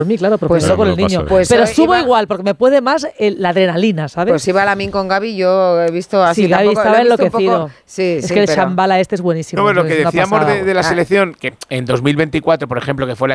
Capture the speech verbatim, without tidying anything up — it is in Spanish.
mí, claro, porque Pues pues, con el no niño. pues pero subo iba, igual, porque me puede más el, la adrenalina, ¿sabes? Pues iba Lamine con Gaby, yo he visto así. Sí, Gaby tampoco, estaba he visto enloquecido. Un poco, sí, es sí, que el pero... Shambhala este es buenísimo. No, lo que es decíamos de, de la Ah. selección, que en dos mil veinticuatro, por ejemplo, que fue la